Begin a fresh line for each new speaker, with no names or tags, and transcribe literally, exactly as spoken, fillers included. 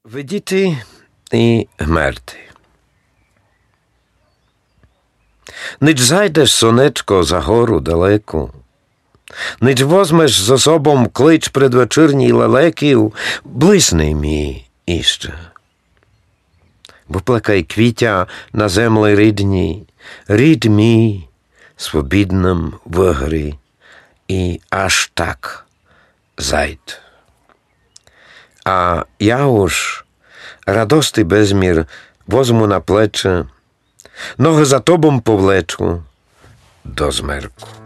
Видіти і гмерти. Ніч зайдеш, сонечко, за гору далеку, ніч возьмеш з особом клич предвечірній лелеків, блисни мій іще. Виплакай квітя на землі рідній, рід мій, свобідним в грі, і аж так зайд. А я уж радости безмір возьму на плече, ноги за тобом повлечу до змерку.